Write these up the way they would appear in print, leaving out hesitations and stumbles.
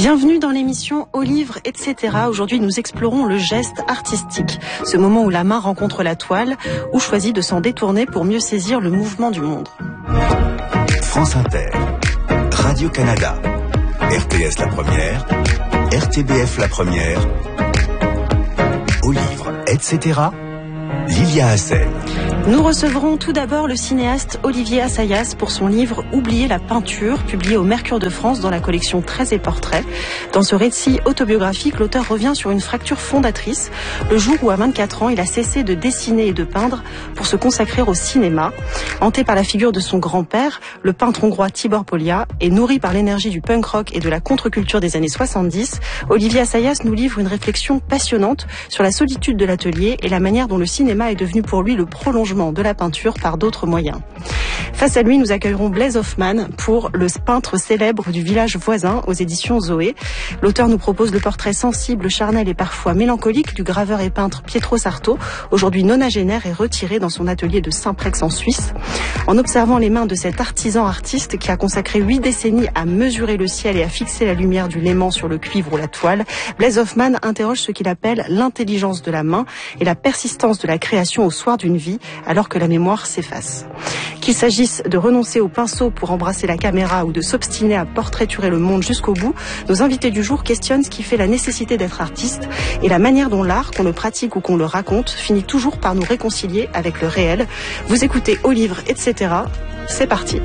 Bienvenue dans l'émission Au livre, etc. Aujourd'hui, nous explorons le geste artistique, ce moment où la main rencontre la toile ou choisit de s'en détourner pour mieux saisir le mouvement du monde. France Inter, Radio-Canada, RTS La Première, RTBF La Première, Au livre, etc. Lilia Hassel. Nous recevrons tout d'abord le cinéaste Olivier Assayas pour son livre « Oublier la peinture » publié au Mercure de France dans la collection Traits et Portraits. Dans ce récit autobiographique, l'auteur revient sur une fracture fondatrice, le jour où à 24 ans, il a cessé de dessiner et de peindre pour se consacrer au cinéma. Hanté par la figure de son grand-père, le peintre hongrois Tibor Polia, et nourri par l'énergie du punk rock et de la contre-culture des années 70, Olivier Assayas nous livre une réflexion passionnante sur la solitude de l'atelier et la manière dont le cinéma est devenu pour lui le prolongement de la peinture par d'autres moyens. Face à lui, nous accueillerons Blaise Hoffmann pour le peintre célèbre du village voisin aux éditions Zoé. L'auteur nous propose le portrait sensible, charnel et parfois mélancolique du graveur et peintre Pietro Sarto, aujourd'hui nonagénaire et retiré dans son atelier de Saint-Prex en Suisse. En observant les mains de cet artisan artiste qui a consacré 8 décennies à mesurer le ciel et à fixer la lumière du léman sur le cuivre ou la toile, Blaise Hoffmann interroge ce qu'il appelle l'intelligence de la main et la persistance de la création au soir d'une vie, alors que la mémoire s'efface. Qu'il s'agisse de renoncer au pinceau pour embrasser la caméra ou de s'obstiner à portraiturer le monde jusqu'au bout, nos invités du jour questionnent ce qui fait la nécessité d'être artiste et la manière dont l'art, qu'on le pratique ou qu'on le raconte, finit toujours par nous réconcilier avec le réel. Vous écoutez Au livre, etc. C'est parti.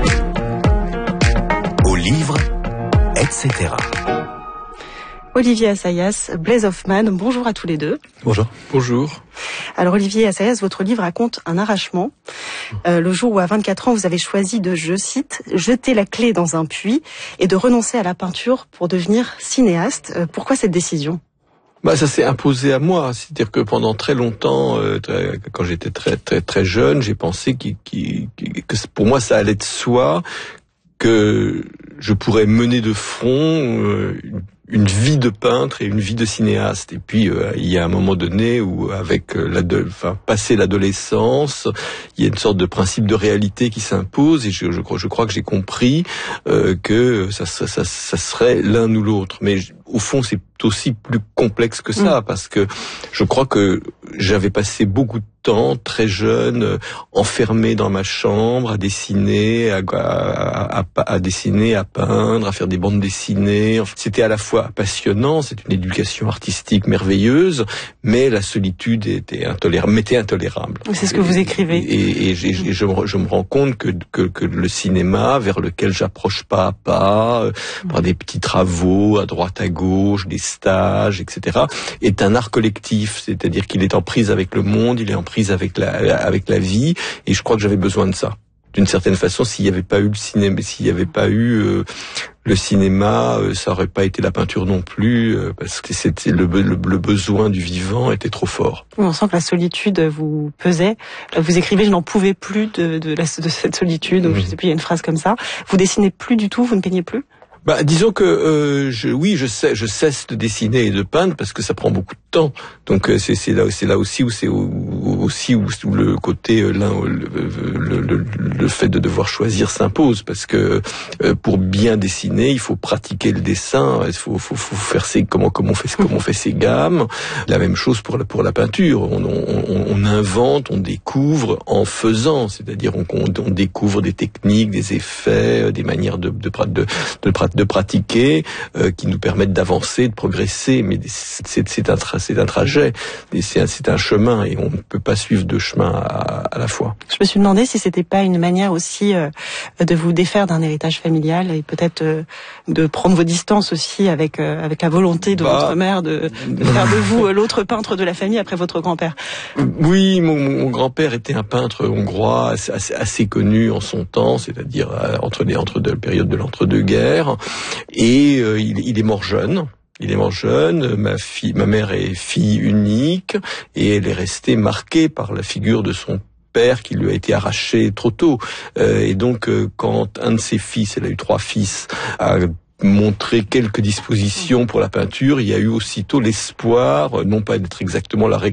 Au livre, etc. Olivier Assayas, Blaise Hoffmann, bonjour à tous les deux. Bonjour. Bonjour. Alors Olivier Assayas, votre livre raconte un arrachement. Le jour où à 24 ans vous avez choisi de, je cite, jeter la clé dans un puits et de renoncer à la peinture pour devenir cinéaste. Pourquoi cette décision ? Ça s'est imposé à moi, c'est-à-dire que pendant très longtemps, quand j'étais très jeune, j'ai pensé que pour moi ça allait de soi, que je pourrais mener de front une vie de peintre et une vie de cinéaste. Et puis il y a un moment donné où, avec passé l'adolescence, il y a une sorte de principe de réalité qui s'impose, et je crois que j'ai compris que ça serait l'un ou l'autre. Mais au fond, c'est aussi plus complexe que ça, parce que je crois que j'avais passé beaucoup de temps, très jeune, enfermé dans ma chambre, à dessiner, à dessiner, à peindre, à faire des bandes dessinées. C'était à la fois passionnant, c'est une éducation artistique merveilleuse, mais la solitude m'était intolérable. C'est ce que vous écrivez. Et je me rends compte que le cinéma, vers lequel j'approche pas à pas, par des petits travaux à droite à gauche, des stages, etc., est un art collectif, c'est-à-dire qu'il est en prise avec le monde, il est en prise avec la vie, et je crois que j'avais besoin de ça. D'une certaine façon, s'il n'y avait pas eu le cinéma, le cinéma, ça aurait pas été la peinture non plus, parce que c'était le besoin du vivant était trop fort. On sent que la solitude vous pesait. Vous écrivez « Je n'en pouvais plus de cette solitude », ou je sais plus, il y a une phrase comme ça. Vous dessinez plus du tout, vous ne peignez plus ? Disons que je cesse de dessiner et de peindre parce que ça prend beaucoup de temps. Donc c'est là aussi où le côté le fait de devoir choisir s'impose, parce que pour bien dessiner, il faut pratiquer le dessin, il faut faire comment on fait ses gammes. La même chose pour la peinture. On invente, on découvre en faisant, c'est-à-dire on découvre des techniques, des effets, des manières de pratiquer qui nous permettent d'avancer, de progresser, mais c'est un trajet, et c'est un chemin, et on ne peut pas suivre deux chemins à la fois. Je me suis demandé si c'était pas une manière aussi de vous défaire d'un héritage familial, et peut-être de prendre vos distances aussi avec la volonté de votre mère de faire de vous l'autre peintre de la famille après votre grand-père. Oui, mon grand-père était un peintre hongrois assez connu en son temps, c'est-à-dire entre la période de l'entre-deux-guerres. Et il est mort jeune. Ma mère est fille unique, et elle est restée marquée par la figure de son père qui lui a été arraché trop tôt. Et donc, quand un de ses fils, elle a eu 3 fils, a montré quelques dispositions pour la peinture, il y a eu aussitôt l'espoir, non pas d'être exactement la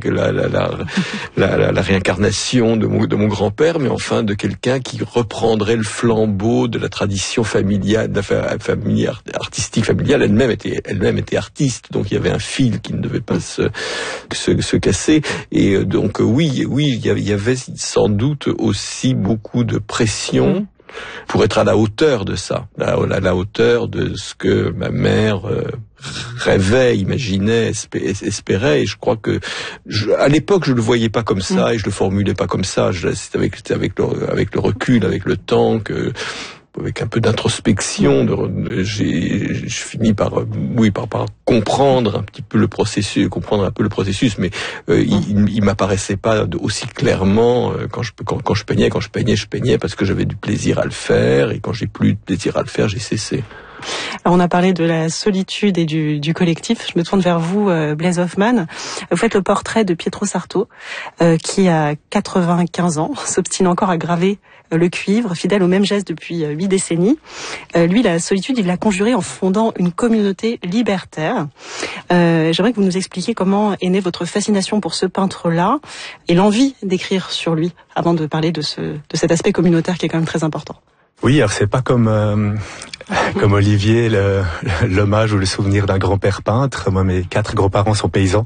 réincarnation de mon grand-père, mais enfin de quelqu'un qui reprendrait le flambeau de la tradition familiale, de la famille artistique familiale. Elle-même était artiste, donc il y avait un fil qui ne devait pas se casser. Et donc oui, il y avait sans doute aussi beaucoup de pression pour être à la hauteur de ça, à la hauteur de ce que ma mère rêvait, imaginait, espérait. Et je crois que à l'époque je le voyais pas comme ça et je le formulais pas comme ça. C'est avec le recul, avec le temps que, avec un peu d'introspection, je finis par comprendre un peu le processus, mais il m'apparaissait pas aussi clairement quand je peignais parce que j'avais du plaisir à le faire, et quand j'ai plus de plaisir à le faire, j'ai cessé. Alors on a parlé de la solitude et du collectif. Je me tourne vers vous, Blaise Hoffmann. Vous faites le portrait de Pietro Sarto, qui a 95 ans, s'obstine encore à graver le cuivre, fidèle au même geste depuis 8 décennies. Lui, la solitude, il l'a conjurée en fondant une communauté libertaire. J'aimerais que vous nous expliquiez comment est née votre fascination pour ce peintre-là et l'envie d'écrire sur lui, avant de parler de cet aspect communautaire qui est quand même très important. Oui, alors c'est pas comme Olivier, l'hommage ou le souvenir d'un grand-père peintre. Moi, mes 4 grands-parents sont paysans.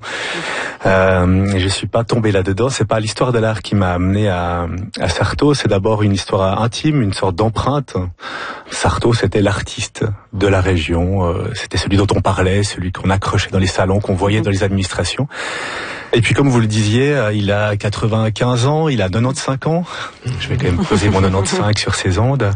Je suis pas tombé là-dedans. C'est pas l'histoire de l'art qui m'a amené à Sarto. C'est d'abord une histoire intime, une sorte d'empreinte. Sarto, c'était l'artiste de la région. C'était celui dont on parlait, celui qu'on accrochait dans les salons, qu'on voyait dans les administrations. Et puis, comme vous le disiez, il a 95 ans, il a 95 ans. Je vais quand même poser mon 95 sur ces ondes.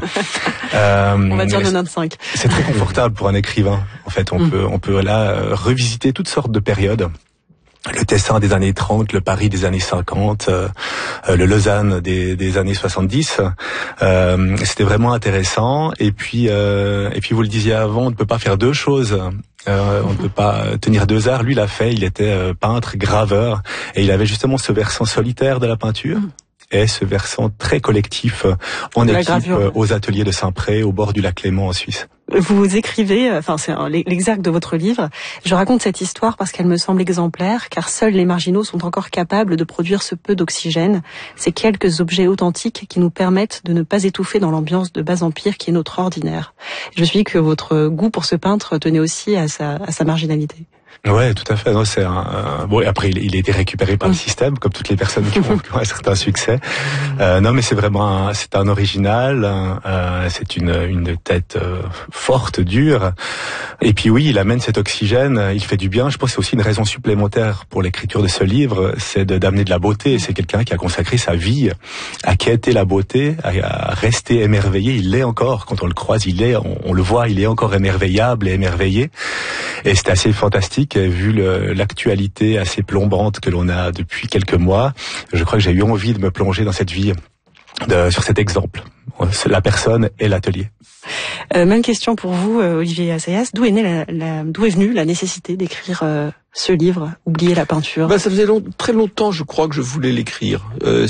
On va dire 95. C'est très confortable pour un écrivain. En fait, on peut là revisiter toutes sortes de périodes. Le Tessin des années 30, le Paris des années 50, le Lausanne des années 70. C'était vraiment intéressant. Et puis vous le disiez avant, on ne peut pas faire deux choses. On ne peut pas tenir deux arts. Lui l'a fait. Il était peintre, graveur, et il avait justement ce versant solitaire de la peinture. Et ce versant très collectif en équipe aux ateliers de Saint-Pré, au bord du lac Léman en Suisse. Vous écrivez, c'est l'exact de votre livre. Je raconte cette histoire parce qu'elle me semble exemplaire, car seuls les marginaux sont encore capables de produire ce peu d'oxygène, ces quelques objets authentiques qui nous permettent de ne pas étouffer dans l'ambiance de bas empire qui est notre ordinaire. Je me suis dit que votre goût pour ce peintre tenait aussi à sa marginalité. Ouais, tout à fait. Non, c'est bon. Et après, il a été récupéré par le système, comme toutes les personnes qui ont un certain succès. Non, mais c'est vraiment c'est un original. C'est une tête forte, dure. Et puis oui, il amène cet oxygène. Il fait du bien. Je pense que c'est aussi une raison supplémentaire pour l'écriture de ce livre, c'est d'amener de la beauté. C'est quelqu'un qui a consacré sa vie à quêter la beauté, à rester émerveillé. Il l'est encore. Quand on le croise, on le voit, il est encore émerveillable et émerveillé. Et c'est assez fantastique. Vu l'actualité assez plombante que l'on a depuis quelques mois, je crois que j'ai eu envie de me plonger dans cette vie, sur cet exemple, la personne et l'atelier. Même question pour vous, Olivier Assayas. D'où est venue la nécessité d'écrire ce livre, Oublier la peinture? Ça faisait très longtemps, je crois, que je voulais l'écrire.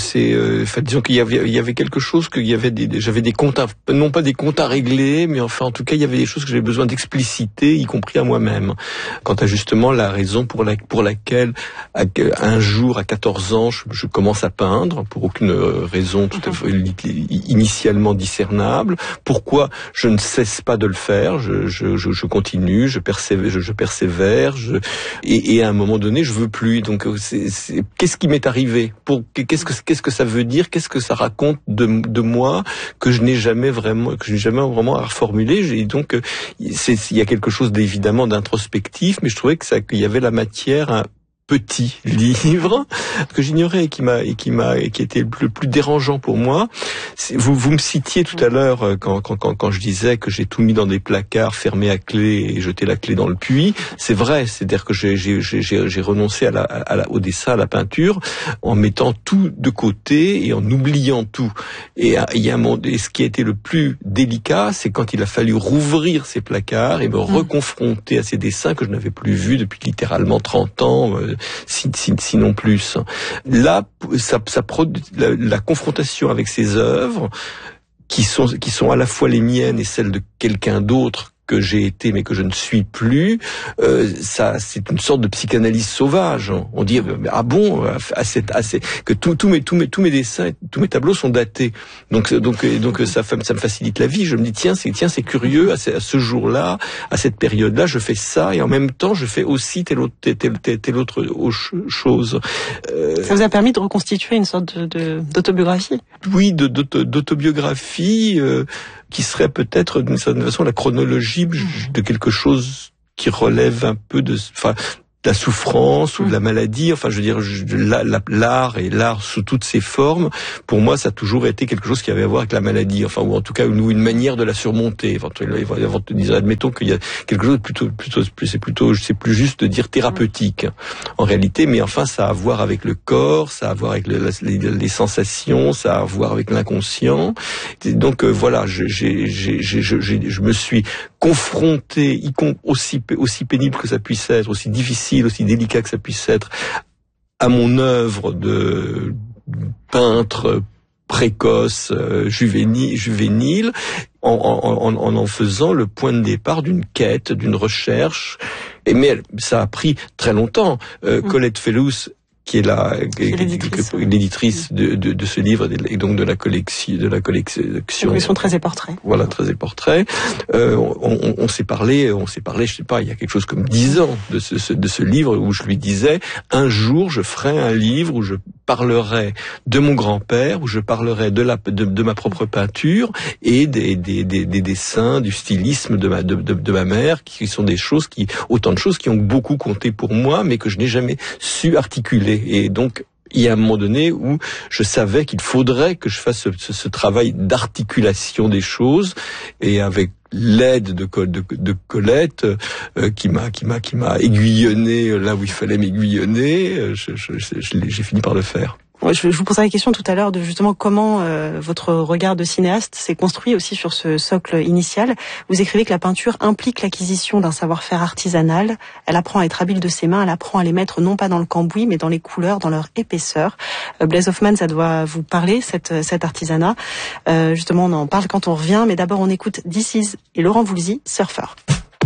Disons qu'il y avait quelque chose, j'avais des comptes, non pas des comptes à régler, mais enfin, en tout cas, il y avait des choses que j'avais besoin d'expliciter, y compris à moi-même. Quant à justement la raison pour laquelle, un jour, à 14 ans, je commence à peindre, pour aucune raison tout à fait initialement discernable. Pourquoi je ne cesse pas de le faire? Je continue, je persévère, et à un moment donné, je veux plus. Donc, qu'est-ce qui m'est arrivé? Qu'est-ce que ça veut dire? Qu'est-ce que ça raconte de moi que je n'ai jamais vraiment à reformuler? Et donc, il y a quelque chose d'évidemment d'introspectif, mais je trouvais qu'il y avait la matière, un petit livre que j'ignorais et qui était le plus dérangeant pour moi. Vous me citiez tout à l'heure quand je disais que j'ai tout mis dans des placards fermés à clé et jeté la clé dans le puits. C'est vrai, c'est-à-dire que j'ai renoncé au dessin, à la peinture, en mettant tout de côté et en oubliant tout. Et ce qui a été le plus délicat, c'est quand il a fallu rouvrir ces placards et me reconfronter à ces dessins que je n'avais plus vus depuis littéralement 30 ans. Sinon plus. Là, la confrontation avec ces œuvres, qui sont à la fois les miennes et celles de quelqu'un d'autre que j'ai été mais que je ne suis plus, ça c'est une sorte de psychanalyse sauvage. On dit ah bon, que tous mes dessins, tous mes tableaux sont datés. Donc ça me facilite la vie. Je me dis tiens c'est curieux, à ce jour-là, à cette période-là, je fais ça et en même temps je fais aussi telle autre chose. Ça vous a permis de reconstituer une sorte d'autobiographie? Oui, d'autobiographie qui serait peut-être d'une certaine façon la chronologie de quelque chose qui relève un peu de la souffrance ou de la maladie. Enfin, je veux dire, l'art et l'art sous toutes ses formes, pour moi, ça a toujours été quelque chose qui avait à voir avec la maladie. Enfin, ou en tout cas, une manière de la surmonter. Admettons qu'il y a quelque chose c'est plus juste de dire thérapeutique, en réalité, mais enfin, ça a à voir avec le corps, ça a à voir avec les sensations, ça a à voir avec l'inconscient. Donc, voilà, je me suis confronté, aussi pénible que ça puisse être, aussi difficile, aussi délicat que ça puisse être, à mon œuvre de peintre précoce, juvénile, en faisant le point de départ d'une quête, d'une recherche. Mais ça a pris très longtemps. Colette Fellous, qui est l'éditrice de ce livre et donc de la collection Traits et Portraits. Voilà, Traits et Portraits. On s'est parlé, je sais pas, il y a quelque chose comme 10 ans de ce livre où je lui disais un jour je ferai un livre où je parlerai de mon grand-père, où je parlerai de ma propre peinture et des dessins, du stylisme de ma mère, qui sont autant de choses qui ont beaucoup compté pour moi, mais que je n'ai jamais su articuler. Et donc, il y a un moment donné où je savais qu'il faudrait que je fasse ce travail d'articulation des choses, et avec l'aide de Colette, qui m'a aiguillonné là où il fallait m'aiguillonner, j'ai fini par le faire. Je vous posais la question tout à l'heure de justement comment votre regard de cinéaste s'est construit aussi sur ce socle initial. Vous écrivez que la peinture implique l'acquisition d'un savoir-faire artisanal. Elle apprend à être habile de ses mains, elle apprend à les mettre non pas dans le cambouis, mais dans les couleurs, dans leur épaisseur. Blaise Hoffmann, ça doit vous parler, cet artisanat. Justement, on en parle quand on revient, mais d'abord on écoute This Is et Laurent Voulzy, Surfer.